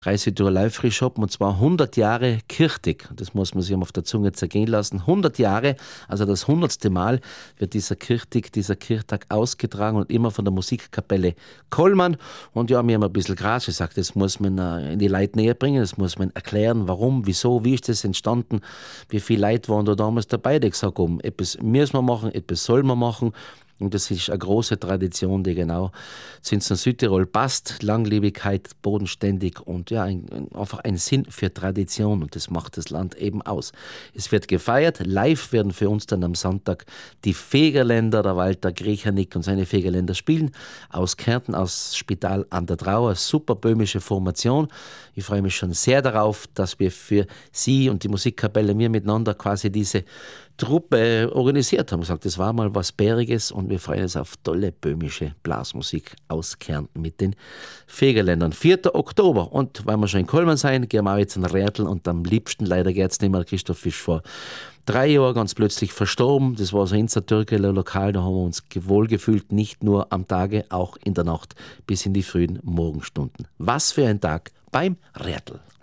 Südtirol Live Shop, und zwar 100 Jahre Kirchtig. Das muss man sich auf der Zunge zergehen lassen. 100 Jahre, also das 100. Mal wird dieser Kirchtag ausgetragen und immer von der Musikkapelle Kollmann. Und ja, mir haben ein bisschen Gras gesagt, das muss man in die Leute näher bringen, das muss man erklären, warum, wieso, wie ist das entstanden, wie viele Leute waren da damals dabei, die gesagt haben, etwas müssen wir machen, etwas soll man machen. Und das ist eine große Tradition, die genau zu Südtirol passt. Langlebigkeit, bodenständig und ja, einfach ein Sinn für Tradition. Und das macht das Land eben aus. Es wird gefeiert. Live werden für uns dann am Sonntag die Fegerländer, der Walter Grechanik und seine Fegerländer spielen. Aus Kärnten, aus Spital an der Trauer. Super böhmische Formation. Ich freue mich schon sehr darauf, dass wir für Sie und die Musikkapelle, wir miteinander quasi diese Truppe organisiert haben. Gesagt, das war mal was Bäriges und wir freuen uns auf tolle böhmische Blasmusik aus Kärnten mit den Fegerländern. 4. Oktober. Und weil wir schon in Kollmann sein, gehen wir auch jetzt in Rädl und am liebsten leider geht es nicht mehr. Christoph Fisch vor 3 Jahren ganz plötzlich verstorben. Das war so ein Inzertürkeler Lokal, da haben wir uns wohlgefühlt, nicht nur am Tage, auch in der Nacht bis in die frühen Morgenstunden. Was für ein Tag beim Rädl.